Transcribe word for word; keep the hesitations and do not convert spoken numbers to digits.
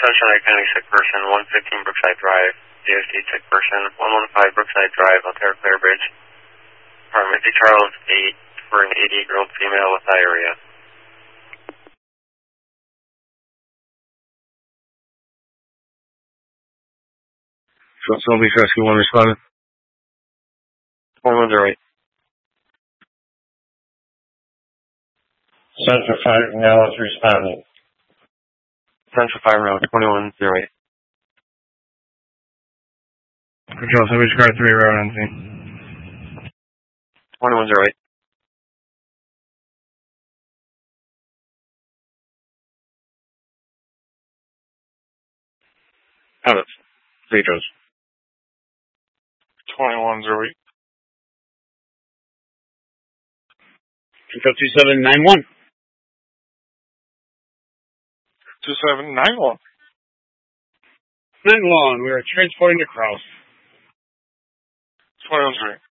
Sunshine County sick person, one fifteen Brookside Drive, D O C sick person, one one five Brookside Drive, Altair Clare Bridge, Apartment D. Charles eight for an eighty-year-old female with diarrhea. Long Beach Rescue one responded. twenty-one oh eight. Central five now is responding. Central five Road, twenty-one oh eight. Control, Long Beach Car three Road on scene. twenty-one oh eight. Habits. Petros. twenty-one oh eight. Control two seven nine one. two seven nine one. nine one, we are transporting to Cross. twenty-one oh eight.